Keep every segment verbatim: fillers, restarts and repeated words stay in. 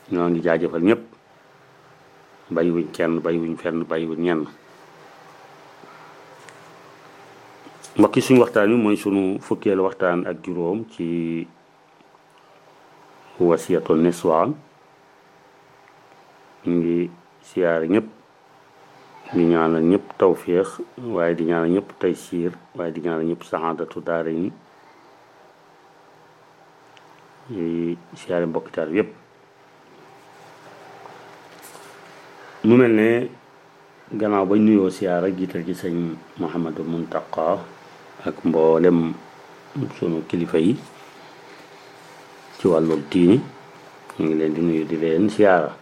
ñoo ngi jaajëfal ñëpp bàyyiwuñ kenn bàyyiwuñ fenn bàyyiwuñ ñenn. mbokk yi suñu waxtaan wi mooy sunu fukkeelu waxtaan ak juróom ci wasiyatul niswaan. ñu ngi siyaare ñëpp di ñaanal ñëpp tawféex waaye di ñaanal ñëpp taysiir waaye di ñaanal ñëpp saxaadatu daara ni di siyaare mbokki taal yëpp. mu mel ne gannaaw bañ nuyoo siyaara jiital ci sëñ Mouhamadou Muntaqa ak mboolem sunu kilifa yi ci wàllum diini ñu ngi leen di nuyu di leen siyaara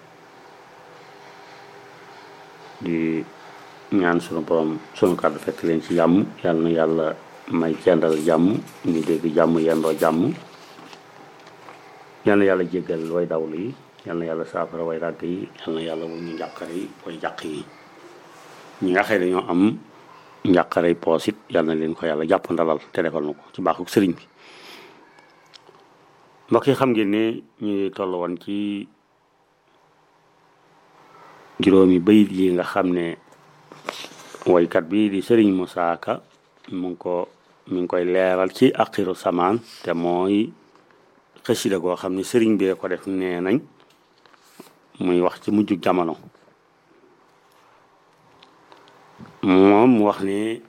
di ñaan sunu borom sunu kàddu fekk leen ci jàmm yàlla na yàlla may cendal jàmm ñu dégg jàmm yendoo jàmm yàlla na yàlla jéggal way dawlu yi yàlla na yàlla saafara way ràgg yi yàlla na yàlla wu ñu njàqare yi way jàq yi ñi nga xëy dañoo am njàqare poos it yàlla na leen ko yàlla jàpp ndalal te defal na ko ci baaxuk sëriñ bi. mbokk yi xam ngeen ne ñu toll woon ci juróomi bayit yi nga xam ne woykat bi di sëriñ Moussa Ka mu ngi ko mi ngi koy leeral ci axiru samaan te mooy xasida goo xam ne sëriñ bee ko def nee nañ muy wax ci mujjug jamono. moom mu wax ne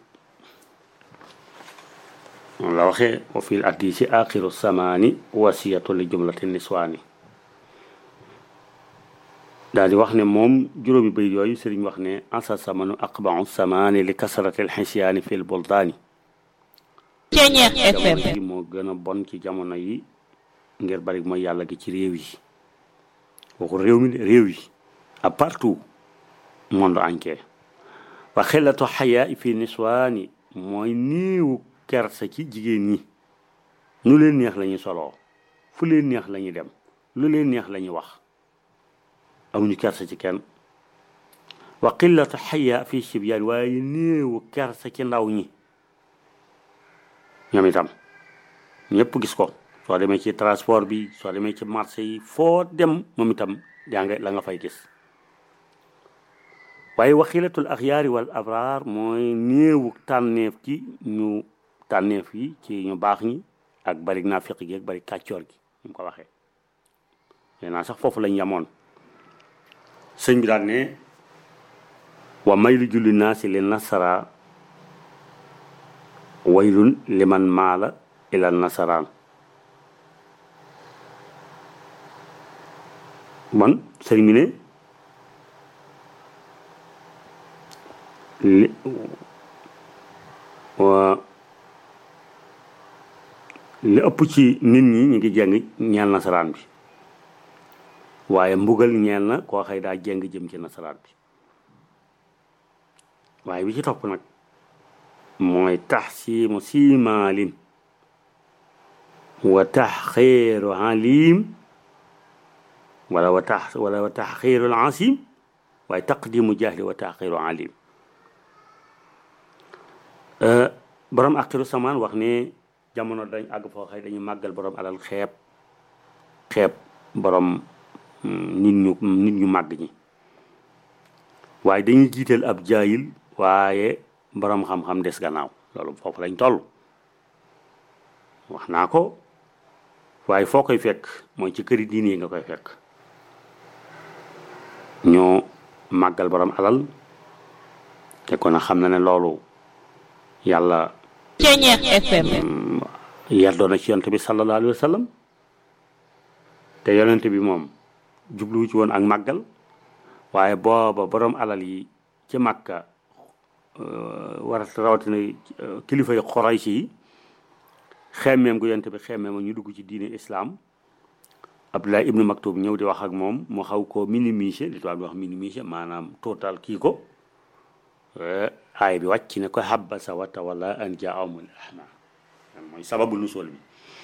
la waxee wa fil addisi axiru samaani wasiyatu li jumlati niswaani daal di wax ne moom juróomi bayit yooyu sëriñ wax ne asa samanu aqbau samaani li kasrati alxisyaani fil buldaani moo gën a bon ci jamono yi ngir bari mooy yàlla gi ci réew yi waxul réew mi réew yi à partout monde entier wa xelatu xayaa fi niswaani mooy niiwu kersa ci jigéen ñi nu leen neex la ñuy soloo fu leen neex la ñuy dem lu leen neex la ñuy wax amuñu kersa ci kenn. wa qillatu xayaa fi sibyaan waaye néewu kersa ci ndaw ñi ñoom itam ñëpp gis ko soo demee ci transport bi soo demee ci marché yi foo dem moom itam yaa nga la nga fay gis. waaye waxilatul axyaari wal abraar mooy néewu tànneef ci ñu tànneef yi ci ñu baax ñi ak bari naafiq gi ak bari kàccoor gi ñu ko waxee nee naa sax foofu lañ yamoon. sëñ bi daal ne wa maylu julli naasi li nasara waylun liman maala ila nasaraan. bon sëñ bi ne li li ëpp ci nit ñi ñu ngi jeng ñeel nasaraan bi waaye mbugal ñeel na koo xëy daa jeng jëm ci nasaraan bi. waaye bi ci topp nag mooy taxsiimu simaalin wa taxxiiru alim wala wa tax wala wa taxxiiru asim waaye taqdimu jahli wa taxxiiru alim. borom axiru samaan wax ne jamono dañ àgg foo xëy dañu màggal borom alal xeeb xeeb borom nit ñu nit ñu màgg ñi waaye dañuy jiital ab jaayil waaye borom xam-xam des gannaaw loolu foofu lañ toll. wax naa ko waaye foo koy fekk mooy ci këri diine yi nga koy fekk ñoo màggal borom alal te kon a xam na ne loolu yàlla yardoo na ci yonent bi sallallahu alayhi wa sallam te yonent bi moom jubluwu ci woon ak màggal waaye booba borom alal yi ci Makka war a rawatina kilifa yi Quraysh yi xemmeem gu yonent bi xemmeem ñu dugg ci diine islam. Abdullah ibnu Maktub ñëw di wax ak moom mu xaw koo minimiser li tubaab di wax minimiser maanaam total kii ko aay bi wàcc ne ko habasa wa tawalla an jaa'ahumul a'ma mooy sababu nusul bi.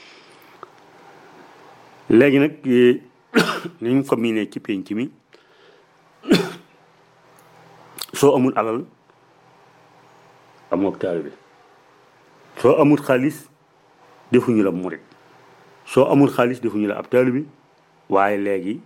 léegi nag ni ñu ko miinee ci penc mi soo amul alal amoo taalibe soo amul xaalis defuñu la murit soo amul xaalis defuñu la ab taalibe waaye léegi